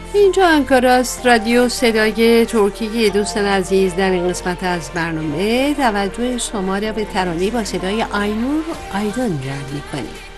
اینجا انکاراست، رادیو صدای ترکیه. دوستان عزیز، در این قسمت از برنامه توجه شما را به ترانه‌ای با صدای آینور آیدون جلب می‌کنیم.